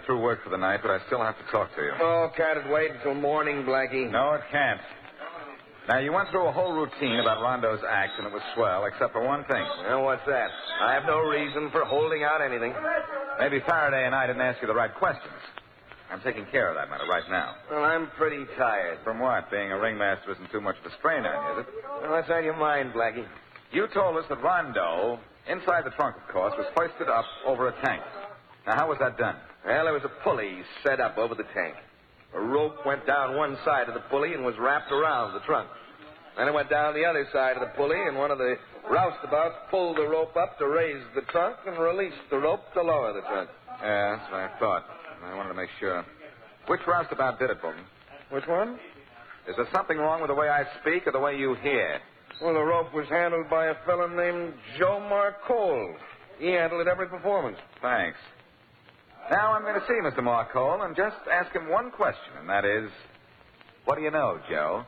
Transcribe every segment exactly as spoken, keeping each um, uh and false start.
get through work for the night, but I still have to talk to you. Oh, can't it wait until morning, Blackie? No, it can't. Now, you went through a whole routine about Rondo's act, and it was swell, except for one thing. Well, what's that? I have no reason for holding out anything. Maybe Faraday and I didn't ask you the right questions. I'm taking care of that matter right now. Well, I'm pretty tired. From what? Being a ringmaster isn't too much of a strain on you, is it? Well, that's on your mind, Blackie. You told us that Rondo, inside the trunk, of course, was hoisted up over a tank. Now, how was that done? Well, there was a pulley set up over the tank. A rope went down one side of the pulley and was wrapped around the trunk. Then it went down the other side of the pulley, and one of the roustabouts pulled the rope up to raise the trunk and released the rope to lower the trunk. Yeah, that's what I thought. I wanted to make sure. Which roustabout did it, Bolton? Which one? Is there something wrong with the way I speak or the way you hear? Well, the rope was handled by a fellow named Joe Marcole. He handled it every performance. Thanks. Now I'm going to see Mister Marcole and just ask him one question, and that is, what do you know, Joe?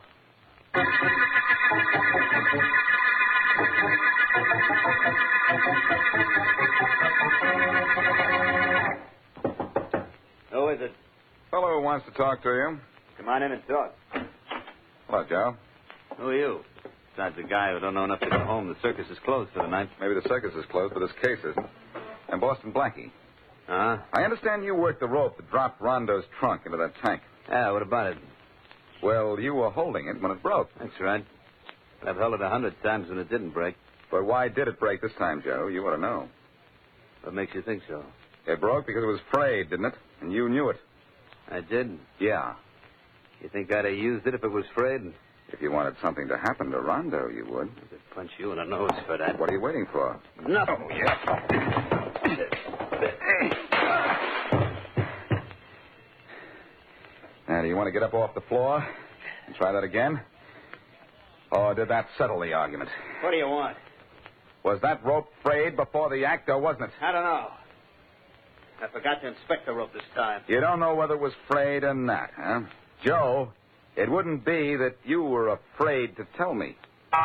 Who is it? Fellow who wants to talk to you. Come on in and talk. Hello, Joe. Who are you? Besides a guy who don't know enough to go home. The circus is closed for the night. Maybe the circus is closed, but this case isn't. I'm Boston Blackie. Uh-huh. I understand you worked the rope that dropped Rondo's trunk into that tank. Yeah, what about it? Well, you were holding it when it broke. That's right. But I've held it a hundred times when it didn't break. But why did it break this time, Joe? You ought to know. What makes you think so? It broke because it was frayed, didn't it? And you knew it. I did. Yeah. You think I'd have used it if it was frayed? If you wanted something to happen to Rondo, you would. I could punch you in the nose for that. What are you waiting for? No. Oh, yeah. Now, do you want to get up off the floor and try that again? Or did that settle the argument? What do you want? Was that rope frayed before the act, or wasn't it? I don't know. I forgot to inspect the rope this time. You don't know whether it was frayed or not, huh? Joe, it wouldn't be that you were afraid to tell me.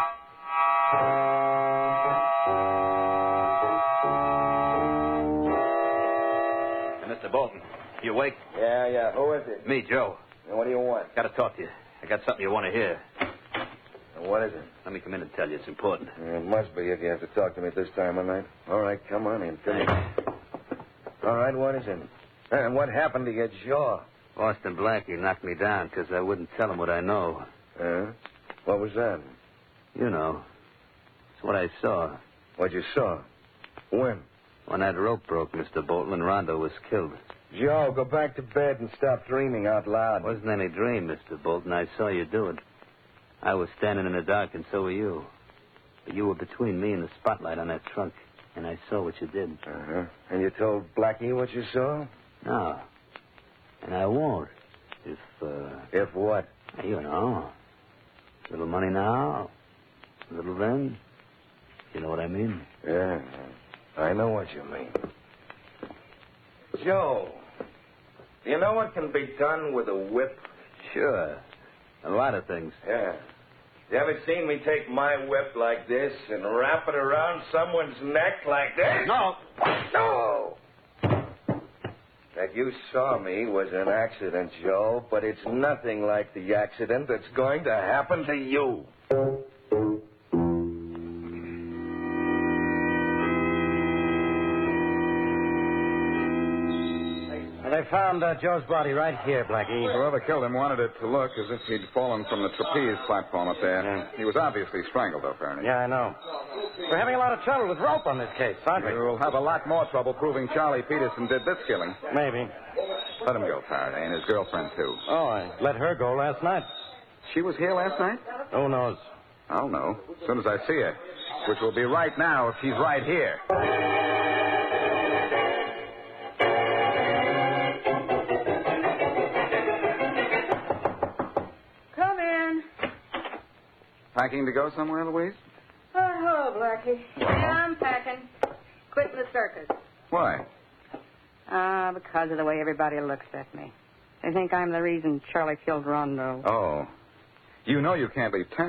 Hey, Mister Bolton, you awake? Yeah, yeah. Who is it? Me, Joe. And what do you want? Got to talk to you. I got something you want to hear. And what is it? Let me come in and tell you. It's important. It must be if you have to talk to me at this time of night. All right, come on in. Come in. All right, what is it? And what happened to your jaw? Boston Blackie knocked me down because I wouldn't tell him what I know. Huh? What was that? You know. It's what I saw. What you saw? When? When that rope broke, Mister Bolton, and Rondo was killed. Joe, go back to bed and stop dreaming out loud. It wasn't any dream, Mister Bolton. I saw you do it. I was standing in the dark, and so were you. But you were between me and the spotlight on that trunk, and I saw what you did. Uh-huh. And you told Blackie what you saw? No. And I won't. If, uh... If what? You know. A little money now, a little then. You know what I mean? Yeah, I know what you mean. Joe, do you know what can be done with a whip? Sure. A lot of things. Yeah. You ever seen me take my whip like this and wrap it around someone's neck like this? No. No. That you saw me was an accident, Joe, but it's nothing like the accident that's going to happen to you. They found uh, Joe's body right here, Blackie. Whoever killed him wanted it to look as if he'd fallen from the trapeze platform up there. Yeah. He was obviously strangled, though, Faraday. Yeah, I know. We're having a lot of trouble with rope on this case, aren't we? We'll have a lot more trouble proving Charlie Peterson did this killing. Maybe. Let him go, Faraday, and his girlfriend, too. Oh, I let her go last night. She was here last night? Who knows? I'll know as soon as I see her, which will be right now if she's right here. Packing to go somewhere, Louise? Oh, hello, Blackie. Yeah, I'm packing. Quitting the circus. Why? Ah, because of the way everybody looks at me. They think I'm the reason Charlie killed Rondo. Oh. You know you can't leave town.